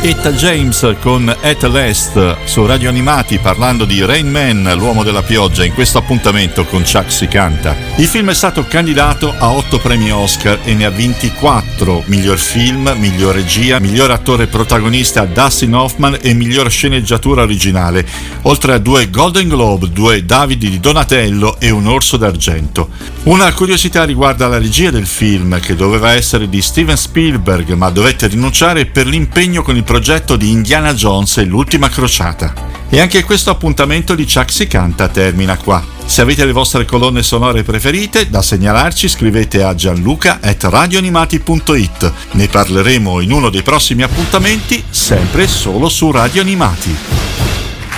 Etta James con At Last su Radio Animati, parlando di Rain Man, l'uomo della pioggia, in questo appuntamento con Chuck si canta. Il film è stato candidato a 8 premi Oscar e ne ha vinti 4: miglior film, miglior regia, miglior attore protagonista Dustin Hoffman e miglior sceneggiatura originale, oltre a 2 Golden Globe, 2 Davidi di Donatello e un Orso d'Argento. Una curiosità riguarda la regia del film, che doveva essere di Steven Spielberg, ma dovette rinunciare per l'impegno con il progetto di Indiana Jones e l'ultima crociata. E anche questo appuntamento di Chuck si canta termina qua. Se avete le vostre colonne sonore preferite da segnalarci, scrivete a gianluca@radioanimati.it. Ne parleremo in uno dei prossimi appuntamenti, sempre solo su Radio Animati.